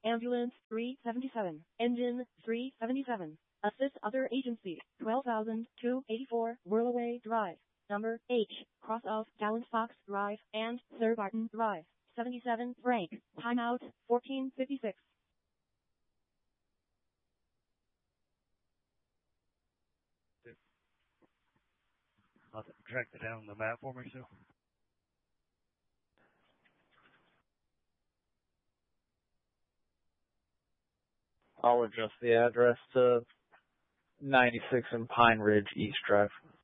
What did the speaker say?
Ambulance 377. Engine 377. Assist other agency 12,284 Whirlaway Drive. Number H. Cross of Gallant Fox Drive and Sir Barton Drive. 77 Frank. Timeout 1456. I'll track that down on the map for me, so. I'll adjust the address to 96 and Pine Ridge East Drive.